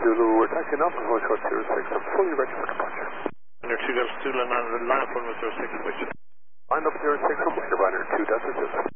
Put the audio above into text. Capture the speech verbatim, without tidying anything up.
Zulu, we're taxiing up on voice code zero six. I'm fully ready for departure. Under two Delta Zulu, line up zero six, which? Line up zero six, Commander Rider two Delta Zulu.